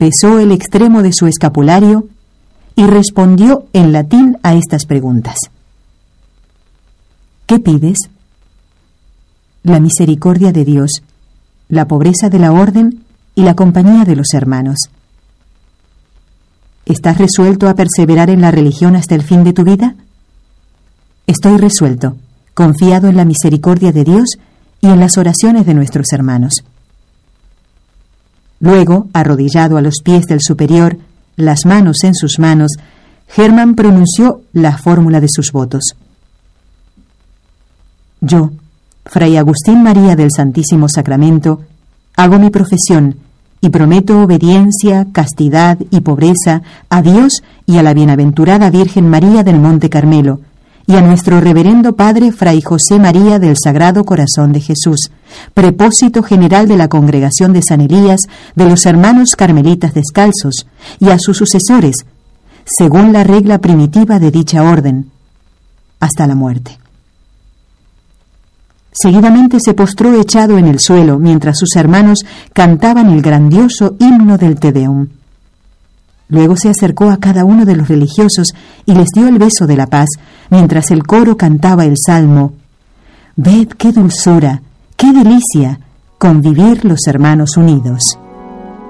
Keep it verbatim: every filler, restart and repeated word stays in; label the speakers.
Speaker 1: besó el extremo de su escapulario y respondió en latín a estas preguntas. ¿Qué pides? La misericordia de Dios, la pobreza de la orden y la compañía de los hermanos. ¿Estás resuelto a perseverar en la religión hasta el fin de tu vida? Estoy resuelto, confiado en la misericordia de Dios y en las oraciones de nuestros hermanos. Luego, arrodillado a los pies del superior, las manos en sus manos, Hermann pronunció la fórmula de sus votos. Yo, Fray Agustín María del Santísimo Sacramento, hago mi profesión y prometo obediencia, castidad y pobreza a Dios y a la bienaventurada Virgen María del Monte Carmelo, y a nuestro reverendo Padre Fray José María del Sagrado Corazón de Jesús, prepósito general de la Congregación de San Elías de los Hermanos Carmelitas Descalzos, y a sus sucesores, según la regla primitiva de dicha orden, hasta la muerte. Seguidamente se postró echado en el suelo mientras sus hermanos cantaban el grandioso himno del Te Deum. Luego se acercó a cada uno de los religiosos y les dio el beso de la paz, mientras el coro cantaba el salmo: «Ved qué dulzura, qué delicia, convivir los hermanos unidos».